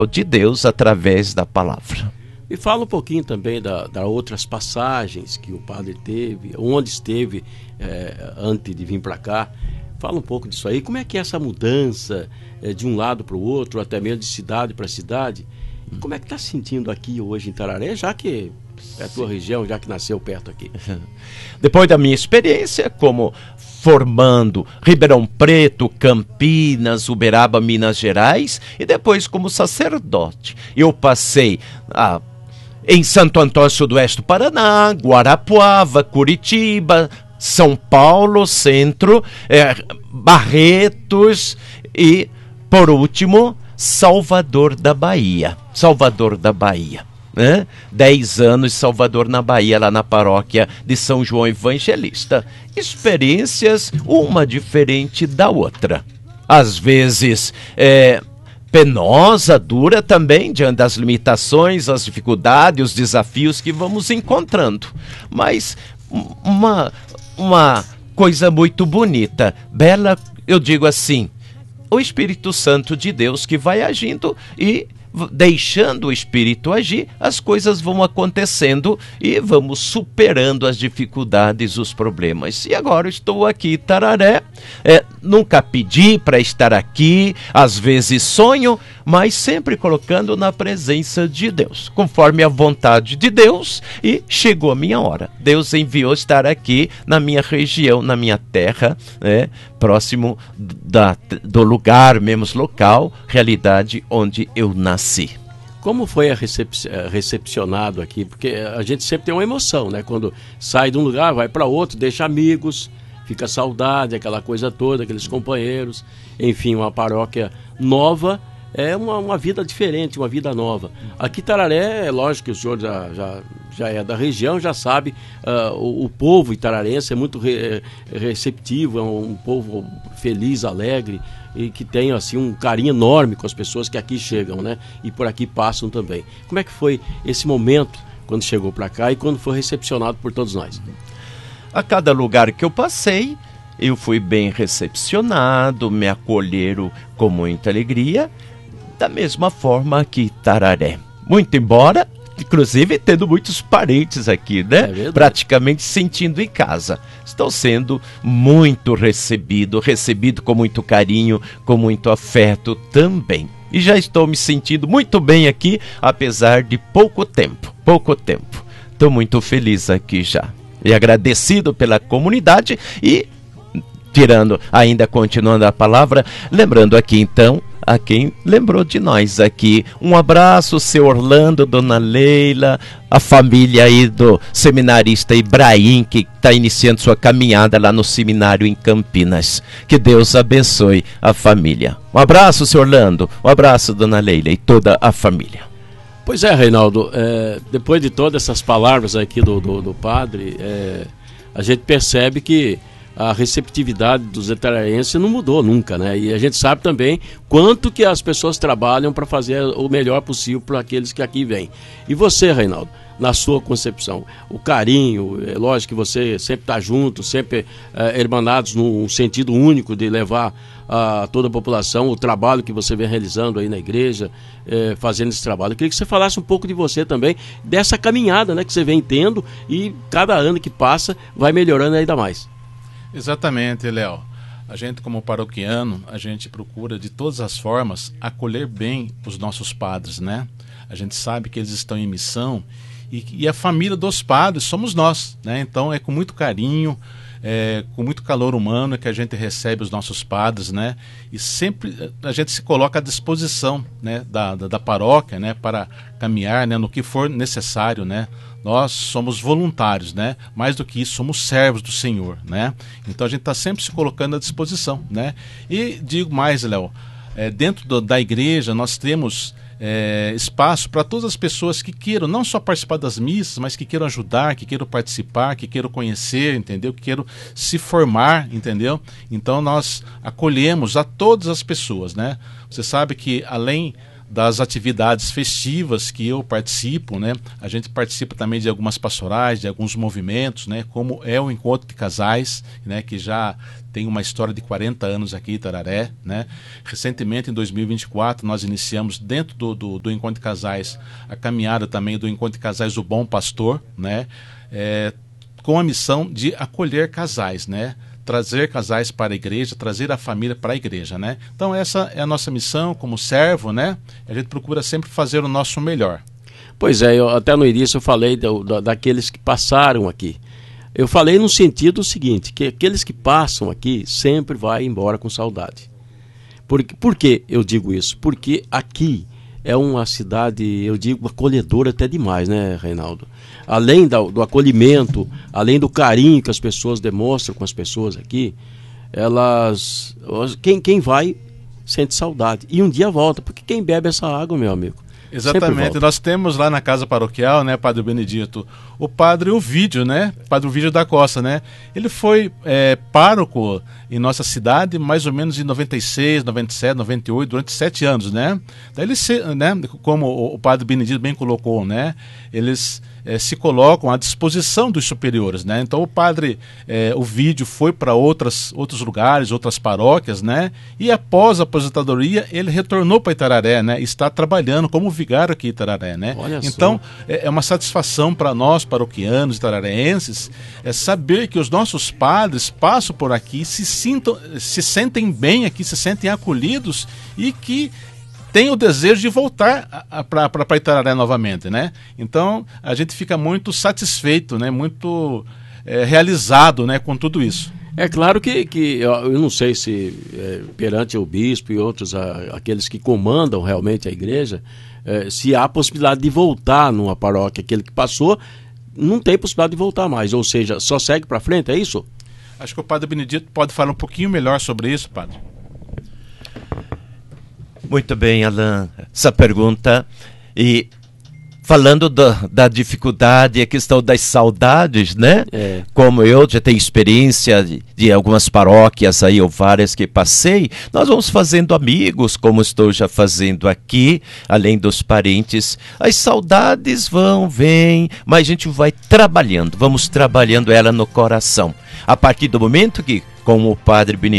de Deus através da palavra. E fala um pouquinho também das outras passagens que o padre teve, onde esteve antes de vir para cá. Fala um pouco disso aí. Como é que é essa mudança de um lado para o outro, até mesmo de cidade para cidade? E como é que está se sentindo aqui hoje em Tararé, já que é a tua região, já que nasceu perto aqui? Depois da minha experiência como formando Ribeirão Preto, Campinas, Uberaba, Minas Gerais, e depois como sacerdote, eu passei em Santo Antônio Sudoeste do Paraná, Guarapuava, Curitiba, São Paulo, Centro, Barretos e, por último, Salvador da Bahia. 10 anos em Salvador, na Bahia, lá na paróquia de São João Evangelista. Experiências, uma diferente da outra. Às vezes, penosa, dura também, diante das limitações, as dificuldades, os desafios que vamos encontrando. Mas uma coisa muito bonita, bela, eu digo assim, o Espírito Santo de Deus que vai agindo e deixando o Espírito agir, as coisas vão acontecendo e vamos superando as dificuldades, os problemas. E agora estou aqui em Tararé, nunca pedi para estar aqui, às vezes sonho, mas sempre colocando na presença de Deus, conforme a vontade de Deus, e chegou a minha hora. Deus enviou estar aqui na minha região, na minha terra, próximo do lugar, mesmo local, realidade onde eu nasci. Como foi recepcionado aqui? Porque a gente sempre tem uma emoção, né? Quando sai de um lugar, vai para outro, deixa amigos, fica saudade, aquela coisa toda, aqueles companheiros. Enfim, uma paróquia nova, é uma vida diferente, uma vida nova. Aqui Tararé, é lógico que o senhor já é da região, já sabe, o povo itararense é muito receptivo, é um povo feliz, alegre, e que tem assim um carinho enorme com as pessoas que aqui chegam, né? E por aqui passam também. Como é que foi esse momento quando chegou para cá e quando foi recepcionado por todos nós? A cada lugar que eu passei, eu fui bem recepcionado, me acolheram com muita alegria, da mesma forma aqui em Tararé. Muito embora, inclusive, tendo muitos parentes aqui, né? Praticamente sentindo em casa. Estou sendo muito recebido com muito carinho, com muito afeto também. E já estou me sentindo muito bem aqui, apesar de pouco tempo. Estou muito feliz aqui já. E agradecido pela comunidade e, continuando a palavra, lembrando aqui então, a quem lembrou de nós aqui. Um abraço, seu Orlando, dona Leila, a família aí do seminarista Ibrahim, que está iniciando sua caminhada lá no seminário em Campinas. Que Deus abençoe a família. Um abraço, seu Orlando, um abraço, dona Leila e toda a família. Pois é, Reinaldo, depois de todas essas palavras aqui do padre, a gente percebe que a receptividade dos itaraenses não mudou nunca, né? E a gente sabe também quanto que as pessoas trabalham para fazer o melhor possível para aqueles que aqui vêm. E você, Reinaldo, na sua concepção, o carinho, é lógico que você sempre está junto, sempre hermanados num sentido único de levar a toda a população o trabalho que você vem realizando aí na igreja, fazendo esse trabalho. Eu queria que você falasse um pouco de você também, dessa caminhada, né, que você vem tendo e cada ano que passa vai melhorando ainda mais. Exatamente, Léo. A gente, como paroquiano, a gente procura de todas as formas acolher bem os nossos padres, né? A gente sabe que eles estão em missão e a família dos padres somos nós, né? Então é com muito carinho, com muito calor humano que a gente recebe os nossos padres, né? E sempre a gente se coloca à disposição, né, da paróquia, né, para caminhar, né, no que for necessário, né? Nós somos voluntários, né? Mais do que isso, somos servos do Senhor, né? Então a gente está sempre se colocando à disposição, né? E digo mais, Léo, dentro da igreja nós temos espaço para todas as pessoas que queiram não só participar das missas, mas que queiram ajudar, que queiram participar, que queiram conhecer, entendeu? Que queiram se formar, entendeu? Então nós acolhemos a todas as pessoas, né? Você sabe que além das atividades festivas que eu participo, né? A gente participa também de algumas pastorais, de alguns movimentos, né? Como é o Encontro de Casais, né? Que já tem uma história de 40 anos aqui em Itararé, né? Recentemente, em 2024, nós iniciamos dentro do Encontro de Casais a caminhada também do Encontro de Casais do Bom Pastor, né? Com a missão de acolher casais, né? Trazer casais para a igreja, trazer a família para a igreja, né? Então essa é a nossa missão como servo, né? A gente procura sempre fazer o nosso melhor. Pois é, até no início eu falei daqueles que passaram aqui. Eu falei no sentido seguinte, que aqueles que passam aqui sempre vai embora com saudade. Por que eu digo isso? Porque aqui é uma cidade, eu digo, acolhedora até demais, né, Reinaldo? Além do acolhimento, além do carinho que as pessoas demonstram com as pessoas aqui, quem vai sente saudade. E um dia volta, porque quem bebe essa água, meu amigo, exatamente, nós temos lá na casa paroquial, né, Padre Benedito, o Padre Ovídio, né, Padre Ovídio da Costa, né, ele foi pároco em nossa cidade mais ou menos em 96, 97, 98, durante 7 anos, né, daí ele, né, como o Padre Benedito bem colocou, né, eles se colocam à disposição dos superiores, né, então o Padre Ovídio foi para outros lugares, outras paróquias, né, e após a aposentadoria ele retornou para Itararé, né, está trabalhando como vigário aqui em Itararé, né, então é uma satisfação para nós paroquianos itararenses saber que os nossos padres passam por aqui, se sentem bem aqui, se sentem acolhidos e que tem o desejo de voltar para Itararé novamente, né? Então a gente fica muito satisfeito, né? Muito realizado, né? Com tudo isso. É claro que eu não sei se perante o bispo e outros, aqueles que comandam realmente a igreja, se há possibilidade de voltar numa paróquia, aquele que passou, não tem possibilidade de voltar mais, ou seja, só segue para frente, é isso? Acho que o Padre Benedito pode falar um pouquinho melhor sobre isso, Padre. Muito bem, Alain, essa pergunta. E falando da dificuldade, a questão das saudades, né? Como eu já tenho experiência de algumas paróquias aí, ou várias que passei, nós vamos fazendo amigos, como estou já fazendo aqui, além dos parentes. As saudades vão, vêm, mas a gente vai trabalhando, vamos trabalhando ela no coração. A partir do momento que, como o Padre Benedito